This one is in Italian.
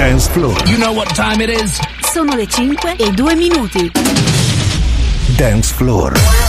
Dance Floor. You know what time it is? Sono le 5:02. Dance Floor.